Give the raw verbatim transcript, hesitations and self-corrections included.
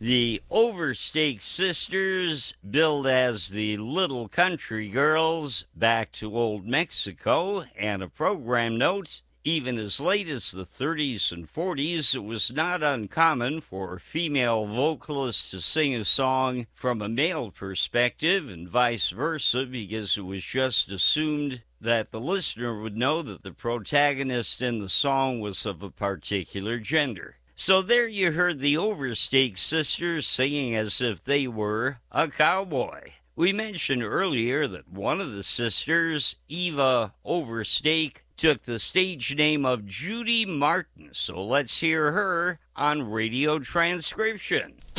The Overstake Sisters, billed as the Little Country Girls, Back to Old Mexico, and a program note. Even as late as the thirties and forties, it was not uncommon for female vocalists to sing a song from a male perspective and vice versa, because it was just assumed that the listener would know that the protagonist in the song was of a particular gender. So there you heard the Overstake Sisters singing as if they were a cowboy. We mentioned earlier that one of the sisters, Eva Overstake, took the stage name of Judy Martin, so let's hear her on Radio Transcription.